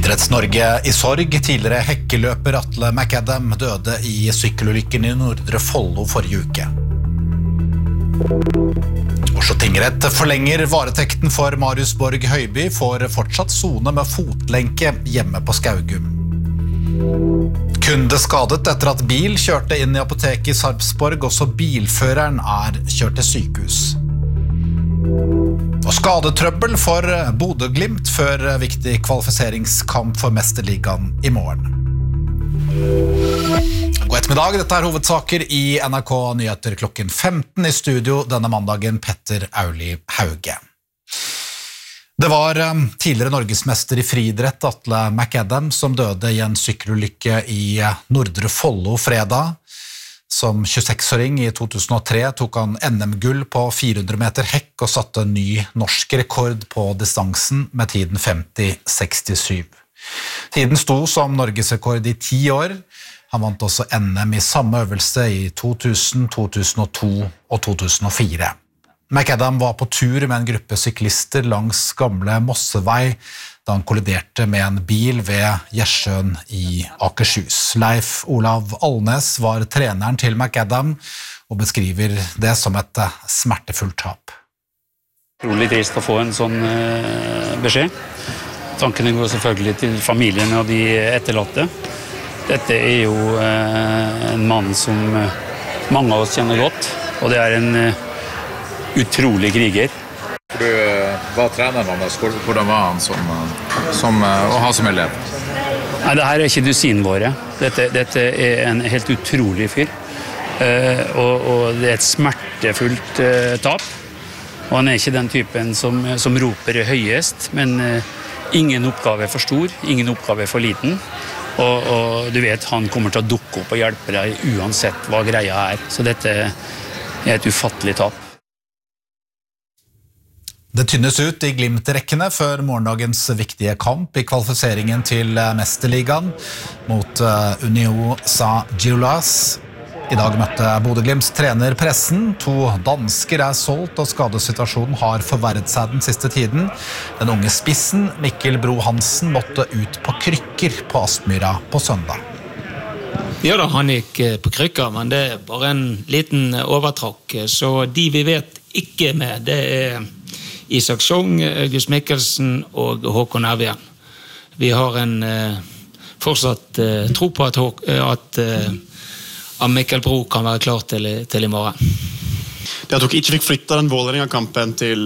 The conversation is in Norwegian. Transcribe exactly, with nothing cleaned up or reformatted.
Idretts-Norge i sorg. Tidligere hekkeløper Atle McAdam døde i sykkelulykken i Nordre Follo forrige uke. Oslo tingrett forlenger varetekten for Marius Borg Høiby for fortsatt sone med fotlenke hjemme på Skaugum. Kunde skadet etter at bil kjørte inn i apoteket i Sarpsborg. Også bilføreren er kjørt til sykehus. Og skadetrøbbel for Bodø/Glimt før viktig kvalifiseringskamp for Mesterligaen i morgen. God ettermiddag, dette er hovedsaker i N R K Nyheter klokken femten. I studio denne mandagen Petter Auli Hauge. Det var tidligere norgesmester i friidrett Atle McAdam som døde i en sykkelulykke i Nordre Follo fredag. Som tjueseks-åring i to tusen og tre tok han N M-gull på fire hundre meter hekk og satte en ny norsk rekord på distansen med tiden femti sekstisju. Tiden sto som norgesrekord i ti år. Han vant også N M i samme øvelse i to tusen, to tusen og to og to tusen og fire. McAdam var på tur med en gruppe syklister langs gamle Mossevei da han kolliderte med en bil ved Gjersjøen i Akershus. Leif Olav Alnes var treneren til McAdam og beskriver det som et smertefullt tap. Utrolig trist å få en sånn uh, beskjed. Tankene går selvfølgelig til familien og de etterlatte. Dette er jo uh, en mann som uh, mange av oss kjenner godt, og det er en uh, utrolig kriger. Du var treneren hans. Hvordan var han som, som, å ha som elev? Nei, det her er ikke dusinen våre. Dette, dette er en helt utrolig fyr. Uh, og, og det er et smertefullt uh, tap. Og han er ikke den typen som, som roper høyest, men uh, ingen oppgave for stor, ingen oppgave for liten. Og, og du vet, han kommer til å dukke opp og hjelpe deg uansett hva greia er. Så dette er et ufattelig tap. Det tynnes ut i Glimt-rekkene før morgendagens viktige kamp i kvalifiseringen til Mesterligaen mot Union Saint-Gilloise. I dag møtte Bodø/Glimts trener pressen. To dansker er solgt, og skadesituasjonen har forverret seg den siste tiden. Den unge spissen, Mikkel Bro Hansen, måtte ut på krykker på Aspmyra på søndag. Ja da, han gikk på krykker, men det er bare en liten overtrakk. Så de vi vet ikke med, det er Isak Song, August Mikkelsen og Håkon Evjen. Vi har en eh, fortsatt eh, tro på at, at, eh, at Mikkel Bro kan være klar til, til i morgen. Det at dere ikke fikk flyttet den Vålerenga-kampen til